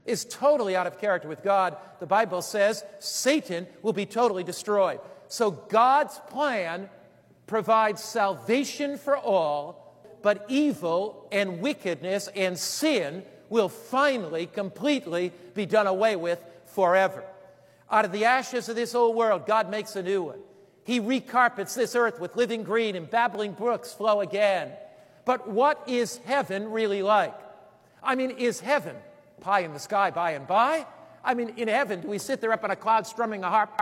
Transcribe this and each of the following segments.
is totally out of character with God. The Bible says Satan will be totally destroyed. So God's plan provides salvation for all, but evil and wickedness and sin will finally, completely be done away with forever. Out of the ashes of this old world, God makes a new one. He recarpets this earth with living green, and babbling brooks flow again. But what is heaven really like? I mean, is heaven pie in the sky by and by? I mean, in heaven, do we sit there up on a cloud strumming a harp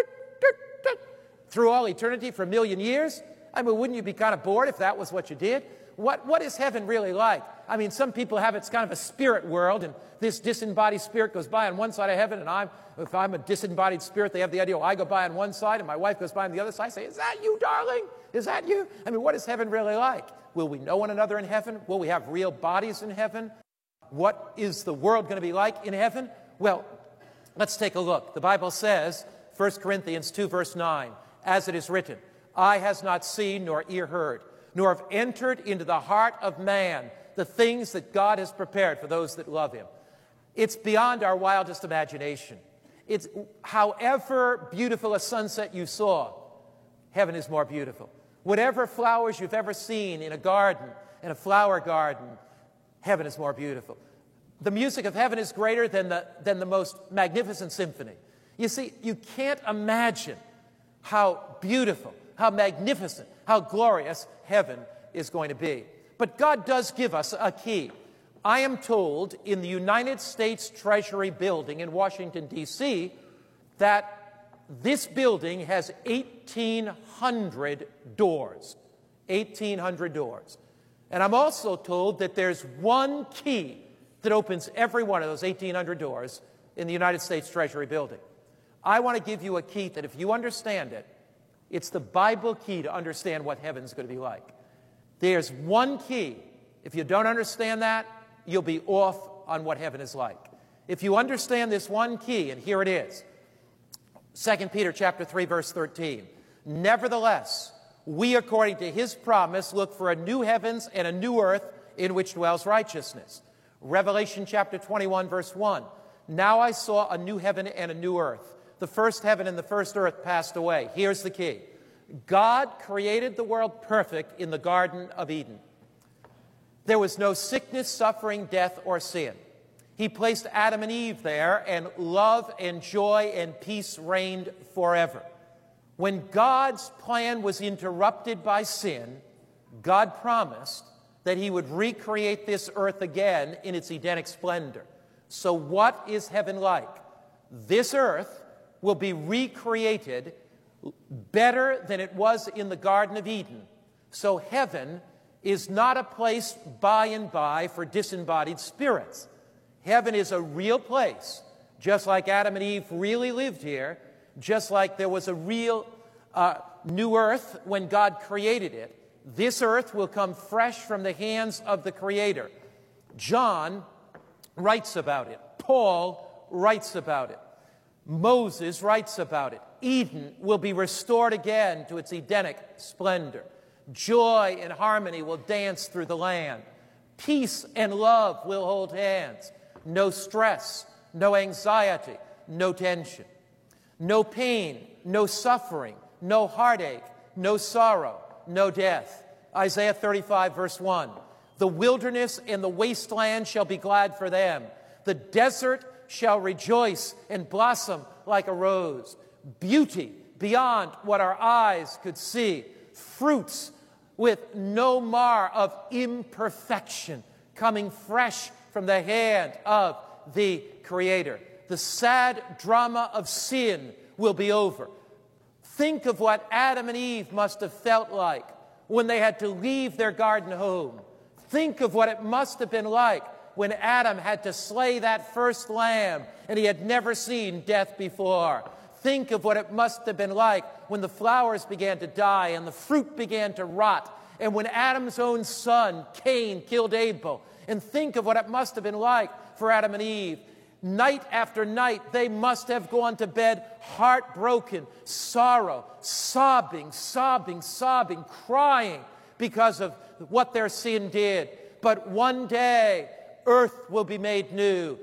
through all eternity for a million years? I mean, wouldn't you be kind of bored if that was what you did? What is heaven really like? I mean, some people have it's kind of a spirit world, and this disembodied spirit goes by on one side of heaven, and if I'm a disembodied spirit, they have the idea, I go by on one side, and my wife goes by on the other side. I say, is that you, darling? Is that you? I mean, what is heaven really like? Will we know one another in heaven? Will we have real bodies in heaven? What is the world going to be like in heaven? Well, let's take a look. The Bible says, 1 Corinthians 2, verse 9, as it is written, eye has not seen nor ear heard, nor have entered into the heart of man the things that God has prepared for those that love him. It's beyond our wildest imagination. It's however beautiful a sunset you saw, heaven is more beautiful. Whatever flowers you've ever seen in a garden, in a flower garden, heaven is more beautiful. The music of heaven is greater than the most magnificent symphony. You see, you can't imagine how beautiful, how magnificent, how glorious heaven is going to be. But God does give us a key. I am told in the United States Treasury building in Washington, D.C., that this building has 1,800 doors. 1,800 doors. And I'm also told that there's one key that opens every one of those 1,800 doors in the United States Treasury building. I want to give you a key that if you understand it, it's the Bible key to understand what heaven's going to be like. There's one key. If you don't understand that, you'll be off on what heaven is like. If you understand this one key, and here it is, 2 Peter chapter 3, verse 13, nevertheless, we, according to his promise, look for a new heavens and a new earth in which dwells righteousness. Revelation chapter 21, verse 1, now I saw a new heaven and a new earth. The first heaven and the first earth passed away. Here's the key. God created the world perfect in the Garden of Eden. There was no sickness, suffering, death, or sin. He placed Adam and Eve there, and love and joy and peace reigned forever. When God's plan was interrupted by sin, God promised that he would recreate this earth again in its Edenic splendor. So what is heaven like? This earth will be recreated better than it was in the Garden of Eden. So heaven is not a place by and by for disembodied spirits. Heaven is a real place, just like Adam and Eve really lived here, just like there was a real new earth when God created it. This earth will come fresh from the hands of the Creator. John writes about it. Paul writes about it. Moses writes about it. Eden will be restored again to its Edenic splendor. Joy and harmony will dance through the land. Peace and love will hold hands. No stress, no anxiety, no tension. No pain, no suffering, no heartache, no sorrow, no death. Isaiah 35, verse 1. The wilderness and the wasteland shall be glad for them. The desert shall rejoice and blossom like a rose. Beauty beyond what our eyes could see. Fruits with no mar of imperfection coming fresh from the hand of the Creator. The sad drama of sin will be over. Think of what Adam and Eve must have felt like when they had to leave their garden home. Think of what it must have been like when Adam had to slay that first lamb and he had never seen death before. Think of what it must have been like when the flowers began to die and the fruit began to rot, and when Adam's own son, Cain, killed Abel. And think of what it must have been like for Adam and Eve. Night after night, they must have gone to bed heartbroken, sorrow, sobbing, crying because of what their sin did. But one day, earth will be made new.